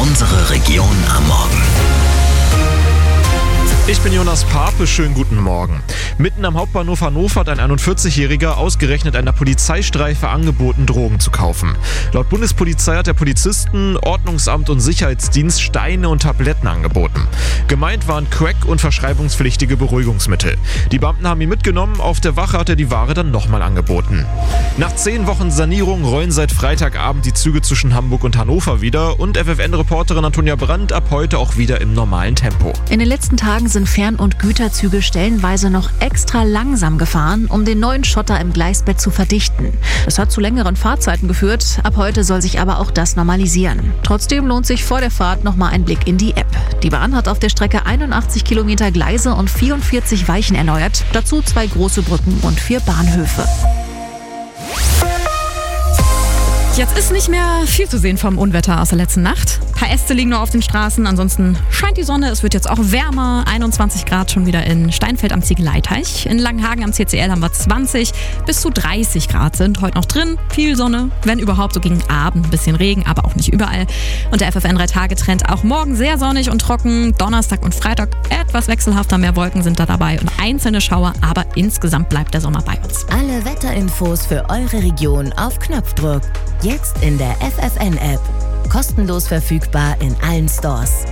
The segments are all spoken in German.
Unsere Region am Morgen. Ich bin Jonas Pape, schönen guten Morgen. Mitten am Hauptbahnhof Hannover hat ein 41-Jähriger ausgerechnet einer Polizeistreife angeboten, Drogen zu kaufen. Laut Bundespolizei hat der Polizisten, Ordnungsamt und Sicherheitsdienst Steine und Tabletten angeboten. Gemeint waren Crack und verschreibungspflichtige Beruhigungsmittel. Die Beamten haben ihn mitgenommen, auf der Wache hat er die Ware dann nochmal angeboten. Nach 10 Wochen Sanierung rollen seit Freitagabend die Züge zwischen Hamburg und Hannover wieder und FFN-Reporterin Antonia Brandt ab heute auch wieder im normalen Tempo. In den letzten Tagen sind Fern- und Güterzüge stellenweise noch extra langsam gefahren, um den neuen Schotter im Gleisbett zu verdichten. Das hat zu längeren Fahrzeiten geführt, ab heute soll sich aber auch das normalisieren. Trotzdem lohnt sich vor der Fahrt nochmal ein Blick in die App. Die Bahn hat auf der Strecke 81 Kilometer Gleise und 44 Weichen erneuert, dazu 2 große Brücken und 4 Bahnhöfe. Jetzt ist nicht mehr viel zu sehen vom Unwetter aus der letzten Nacht. Ein paar Äste liegen nur auf den Straßen, ansonsten scheint die Sonne. Es wird jetzt auch wärmer, 21 Grad schon wieder in Steinfeld am Ziegeleiteich. In Langenhagen am CCL haben wir 20, bis zu 30 Grad sind heute noch drin. Viel Sonne, wenn überhaupt so gegen Abend ein bisschen Regen, aber auch nicht überall. Und der FFN 3-Tage-Trend auch morgen sehr sonnig und trocken. Donnerstag und Freitag etwas wechselhafter, mehr Wolken sind da dabei und einzelne Schauer, aber insgesamt bleibt der Sommer bei uns. Alle Wetterinfos für eure Region auf Knopfdruck. Jetzt in der FFN-App. Kostenlos verfügbar in allen Stores.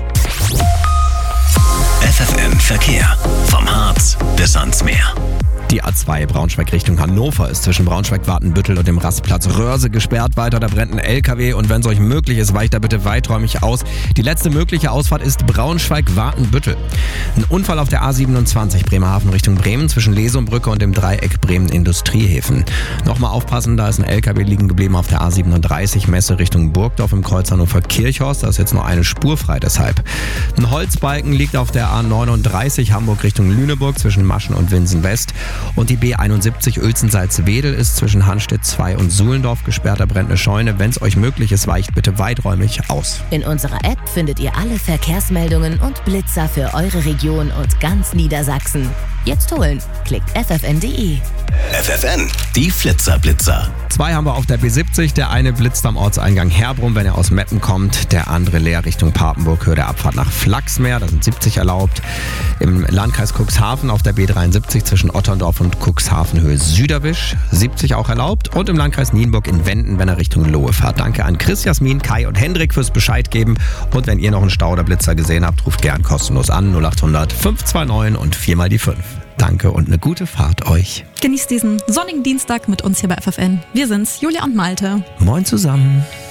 FFN Verkehr. Vom Harz bis ans Meer. Die A2 Braunschweig Richtung Hannover ist zwischen Braunschweig-Wartenbüttel und dem Rastplatz Röhrse gesperrt. Weiter, da brennt ein LKW und wenn es euch möglich ist, weicht da bitte weiträumig aus. Die letzte mögliche Ausfahrt ist Braunschweig-Wartenbüttel. Ein Unfall auf der A27 Bremerhaven Richtung Bremen zwischen Lesumbrücke und dem Dreieck Bremen-Industriehäfen. Nochmal aufpassen, da ist ein LKW liegen geblieben auf der A37 Messe Richtung Burgdorf im Kreuz Hannover-Kirchhorst. Da ist jetzt nur eine Spur frei deshalb. Ein Holzbalken liegt auf der A39 Hamburg Richtung Lüneburg zwischen Maschen und Winsen-West. Und die B71 Uelzen-Salzwedel ist zwischen Hanstedt 2 und Suhlendorf gesperrt. Da brennt eine Scheune. Wenn es euch möglich ist, weicht bitte weiträumig aus. In unserer App findet ihr alle Verkehrsmeldungen und Blitzer für eure Region und ganz Niedersachsen. Jetzt holen. Klickt ffn.de. FFN, die Flitzer-Blitzer. 2 haben wir auf der B70. Der eine blitzt am Ortseingang Herbrum, wenn er aus Meppen kommt. Der andere leer Richtung Papenburg, Höhe der Abfahrt nach Flachsmeer. Da sind 70 erlaubt. Im Landkreis Cuxhaven auf der B73 zwischen Otterndorf und Cuxhaven, Höhe Süderwisch. 70 auch erlaubt. Und im Landkreis Nienburg in Wenden, wenn er Richtung Lohe fährt. Danke an Chris, Jasmin, Kai und Hendrik fürs Bescheid geben. Und wenn ihr noch einen Stau oder Blitzer gesehen habt, ruft gern kostenlos an 0800 529 und 4 mal die 5. Danke und eine gute Fahrt euch. Genießt diesen sonnigen Dienstag mit uns hier bei FFN. Wir sind's, Julia und Malte. Moin zusammen.